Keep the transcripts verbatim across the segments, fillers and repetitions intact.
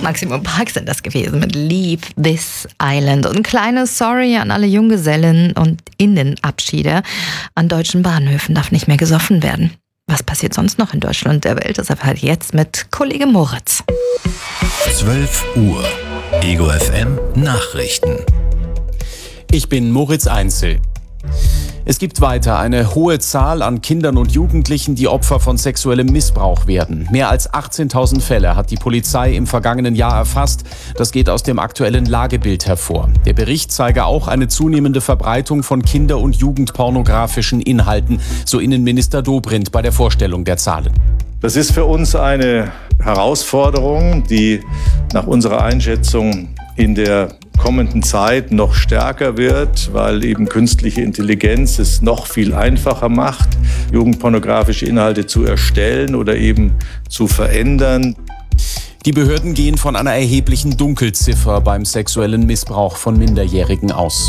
Maximum Park sind das gewesen mit Leave This Island. Und ein kleines Sorry an alle Junggesellen und Innenabschiede. An deutschen Bahnhöfen darf nicht mehr gesoffen werden. Was passiert sonst noch in Deutschland und der Welt? Das erfahrt ihr jetzt mit Kollege Moritz. zwölf Uhr. Ego F M Nachrichten. Ich bin Moritz Einzel. Es gibt weiter eine hohe Zahl an Kindern und Jugendlichen, die Opfer von sexuellem Missbrauch werden. Mehr als achtzehntausend Fälle hat die Polizei im vergangenen Jahr erfasst. Das geht aus dem aktuellen Lagebild hervor. Der Bericht zeige auch eine zunehmende Verbreitung von kinder- und jugendpornografischen Inhalten, so Innenminister Dobrindt bei der Vorstellung der Zahlen. Das ist für uns eine Herausforderung, die nach unserer Einschätzung in der kommenden Zeit noch stärker wird, weil eben künstliche Intelligenz es noch viel einfacher macht, jugendpornografische Inhalte zu erstellen oder eben zu verändern. Die Behörden gehen von einer erheblichen Dunkelziffer beim sexuellen Missbrauch von Minderjährigen aus.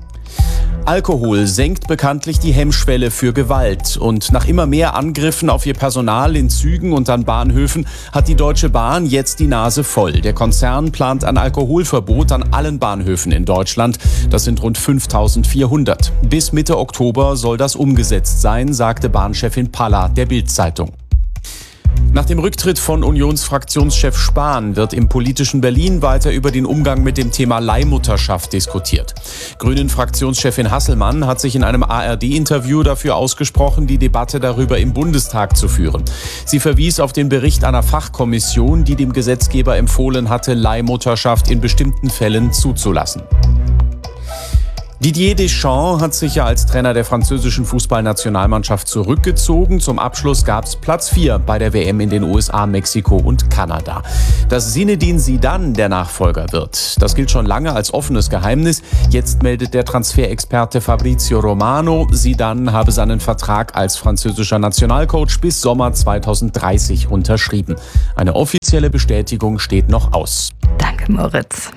Alkohol senkt bekanntlich die Hemmschwelle für Gewalt. Und nach immer mehr Angriffen auf ihr Personal in Zügen und an Bahnhöfen hat die Deutsche Bahn jetzt die Nase voll. Der Konzern plant ein Alkoholverbot an allen Bahnhöfen in Deutschland. Das sind rund fünftausendvierhundert. Bis Mitte Oktober soll das umgesetzt sein, sagte Bahnchefin Palla der Bild-Zeitung. Nach dem Rücktritt von Unionsfraktionschef Spahn wird im politischen Berlin weiter über den Umgang mit dem Thema Leihmutterschaft diskutiert. Grünen-Fraktionschefin Hasselmann hat sich in einem A R D-Interview dafür ausgesprochen, die Debatte darüber im Bundestag zu führen. Sie verwies auf den Bericht einer Fachkommission, die dem Gesetzgeber empfohlen hatte, Leihmutterschaft in bestimmten Fällen zuzulassen. Didier Deschamps hat sich ja als Trainer der französischen Fußballnationalmannschaft zurückgezogen. Zum Abschluss gab es Platz vier bei der W M in den U S A, Mexiko und Kanada. Dass Zinedine Zidane der Nachfolger wird, das gilt schon lange als offenes Geheimnis. Jetzt meldet der Transferexperte Fabrizio Romano, Zidane habe seinen Vertrag als französischer Nationalcoach bis Sommer zweitausenddreißig unterschrieben. Eine offizielle Bestätigung steht noch aus. Danke, Moritz.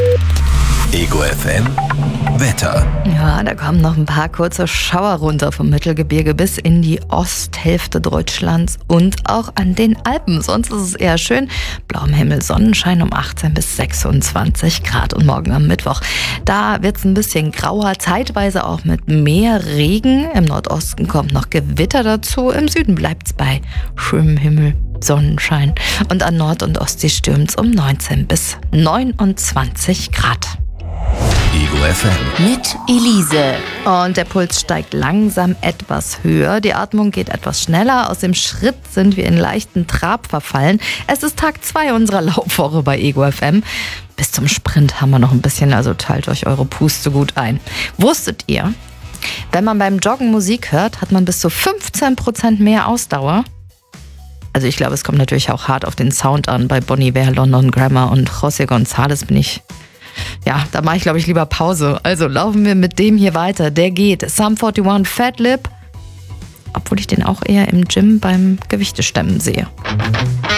Ego F M Wetter. Ja, da kommen noch ein paar kurze Schauer runter vom Mittelgebirge bis in die Osthälfte Deutschlands und auch an den Alpen. Sonst ist es eher schön. Blauem Himmel, Sonnenschein um achtzehn bis sechsundzwanzig Grad. Und morgen am Mittwoch, da wird es ein bisschen grauer, zeitweise auch mit mehr Regen. Im Nordosten kommt noch Gewitter dazu. Im Süden bleibt es bei schönem Himmel, Sonnenschein. Und an Nord- und Ostsee stürmt es um neunzehn bis neunundzwanzig Grad. Ego F M. Mit Elise. Und der Puls steigt langsam etwas höher. Die Atmung geht etwas schneller. Aus dem Schritt sind wir in leichten Trab verfallen. Es ist Tag zwei unserer Laufwoche bei Ego F M. Bis zum Sprint haben wir noch ein bisschen, also teilt euch eure Puste gut ein. Wusstet ihr, wenn man beim Joggen Musik hört, hat man bis zu fünfzehn Prozent mehr Ausdauer? Also ich glaube, es kommt natürlich auch hart auf den Sound an. Bei Bon Iver, London Grammar und José González bin ich... Ja, da mache ich, glaube ich, lieber Pause. Also laufen wir mit dem hier weiter. Der geht. Sum einundvierzig, Fat Lip. Obwohl ich den auch eher im Gym beim Gewichtestemmen sehe.